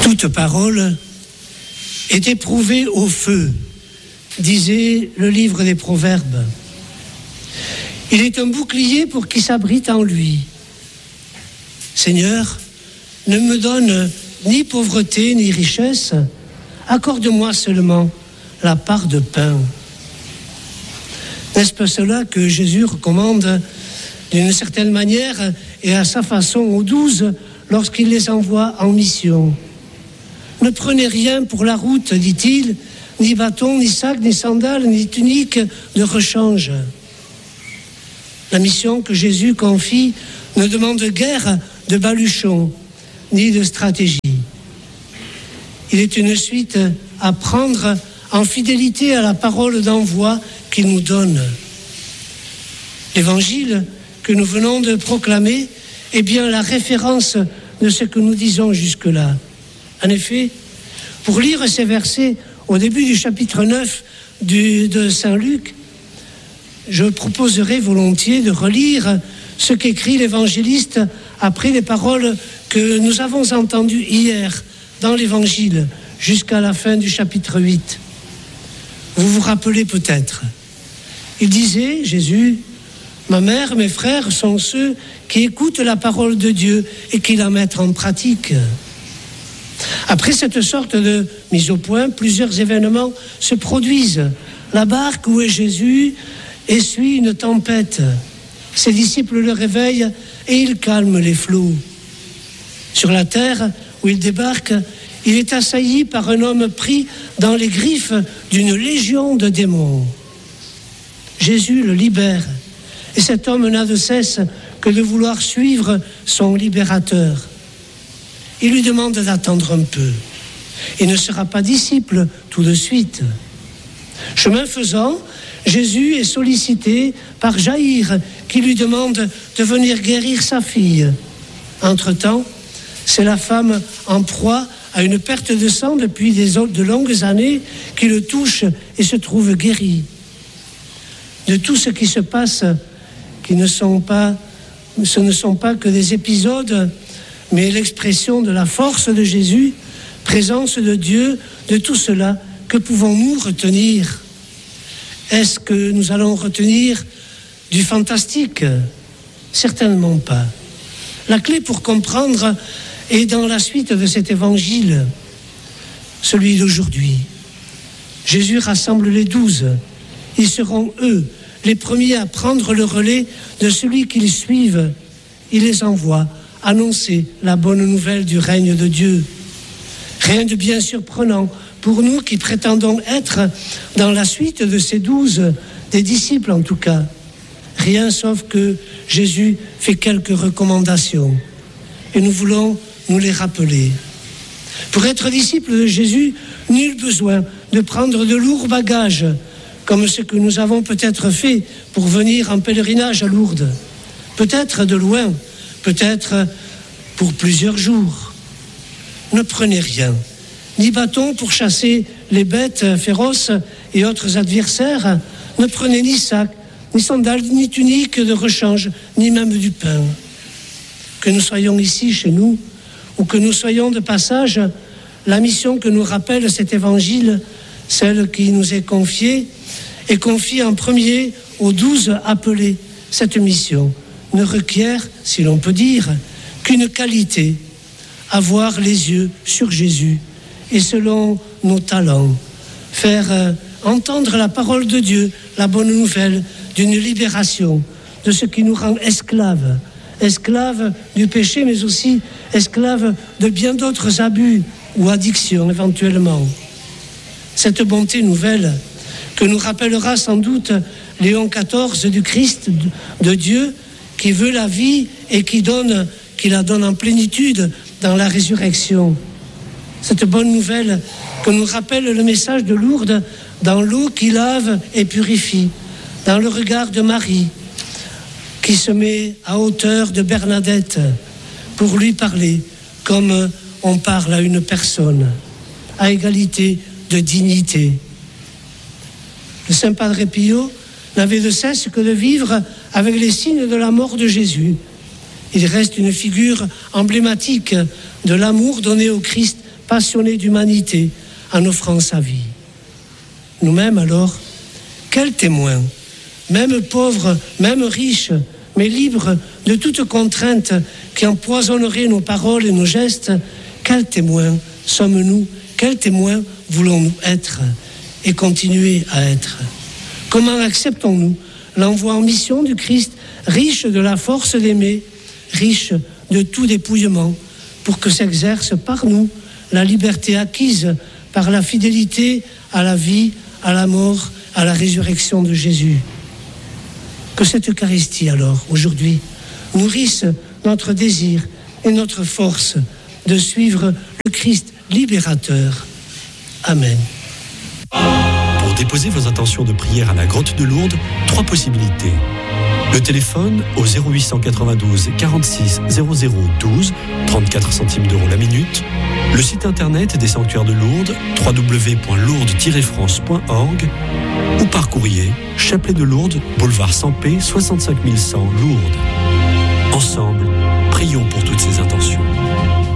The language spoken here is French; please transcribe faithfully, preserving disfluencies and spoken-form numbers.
Toute parole est éprouvée au feu, disait le livre des Proverbes. Il est un bouclier pour qui s'abrite en lui. Seigneur, ne me donne ni pauvreté ni richesse, accorde-moi seulement la part de pain. N'est-ce pas cela que Jésus recommande d'une certaine manière et à sa façon aux douze lorsqu'il les envoie en mission? Ne prenez rien pour la route, dit-il, ni bâton, ni sac, ni sandales, ni tunique de rechange. La mission que Jésus confie ne demande guère de baluchons, ni de stratégie. Il est une suite à prendre en fidélité à la parole d'envoi qu'il nous donne. L'évangile que nous venons de proclamer est bien la référence de ce que nous disons jusque-là. En effet, pour lire ces versets au début du chapitre neuf du, de Saint Luc, je proposerai volontiers de relire ce qu'écrit l'évangéliste après les paroles que nous avons entendues hier dans l'évangile jusqu'à la fin du chapitre huit. Vous vous rappelez peut-être. Il disait, Jésus, « Ma mère, mes frères sont ceux qui écoutent la parole de Dieu et qui la mettent en pratique. » Après cette sorte de mise au point, plusieurs événements se produisent. La barque où est Jésus essuie une tempête. Ses disciples le réveillent et il calme les flots. Sur la terre où il débarque, il est assailli par un homme pris dans les griffes d'une légion de démons. Jésus le libère et cet homme n'a de cesse que de vouloir suivre son libérateur. Il lui demande d'attendre un peu. Il ne sera pas disciple tout de suite. Chemin faisant, Jésus est sollicité par Jaïr qui lui demande de venir guérir sa fille. Entre-temps, c'est la femme en proie à une perte de sang depuis des, de longues années qui le touche et se trouve guérie. De tout ce qui se passe, qui ne sont pas, ce ne sont pas que des épisodes, mais l'expression de la force de Jésus, présence de Dieu, de tout cela, que pouvons-nous retenir? Est-ce que nous allons retenir du fantastique? Certainement pas. La clé pour comprendre est dans la suite de cet évangile, celui d'aujourd'hui. Jésus rassemble les douze. Ils seront, eux, les premiers à prendre le relais de celui qu'ils suivent. Il les envoie annoncer la bonne nouvelle du règne de Dieu. Rien de bien surprenant pour nous qui prétendons être dans la suite de ces douze, des disciples en tout cas. Rien sauf que Jésus fait quelques recommandations et nous voulons nous les rappeler. Pour être disciple de Jésus, nul besoin de prendre de lourds bagages comme ce que nous avons peut-être fait pour venir en pèlerinage à Lourdes. Peut-être de loin, peut-être pour plusieurs jours. Ne prenez rien, ni bâton pour chasser les bêtes féroces et autres adversaires. Ne prenez ni sac, ni sandales, ni tunique de rechange, ni même du pain. Que nous soyons ici chez nous, ou que nous soyons de passage, la mission que nous rappelle cet évangile, celle qui nous est confiée, est confiée en premier aux douze appelés. Cette mission ne requiert, si l'on peut dire, qu'une qualité, avoir les yeux sur Jésus et selon nos talents, faire euh, entendre la parole de Dieu, la bonne nouvelle d'une libération de ce qui nous rend esclaves, esclaves du péché, mais aussi esclaves de bien d'autres abus ou addictions éventuellement. Cette bonté nouvelle que nous rappellera sans doute Léon quatorze du Christ, de Dieu, qui veut la vie et qui donne, qui la donne en plénitude dans la résurrection. Cette bonne nouvelle que nous rappelle le message de Lourdes dans l'eau qui lave et purifie, dans le regard de Marie, qui se met à hauteur de Bernadette pour lui parler comme on parle à une personne, à égalité de dignité. Le Saint Padre Pio n'avait de cesse que de vivre avec les signes de la mort de Jésus. Il reste une figure emblématique de l'amour donné au Christ passionné d'humanité en offrant sa vie. Nous-mêmes alors, quels témoins, même pauvres, même riches, mais libres de toute contrainte qui empoisonnerait nos paroles et nos gestes, quels témoins sommes-nous? Quels témoins voulons-nous être et continuer à être? Comment acceptons-nous l'envoi en mission du Christ, riche de la force d'aimer, riche de tout dépouillement, pour que s'exerce par nous la liberté acquise par la fidélité à la vie, à la mort, à la résurrection de Jésus? Que cette Eucharistie, alors, aujourd'hui, nourrisse notre désir et notre force de suivre le Christ libérateur. Amen. Pour déposer vos intentions de prière à la grotte de Lourdes, trois possibilités. Le téléphone au zéro huit cent quatre-vingt-douze quarante-six zéro zéro douze, trente-quatre centimes d'euros la minute. Le site internet des sanctuaires de Lourdes, w w w point lourdes tiret france point org, ou par courrier, Chapelet de Lourdes, boulevard Sampé, soixante-cinq mille cent Lourdes. Ensemble, prions pour toutes ces intentions.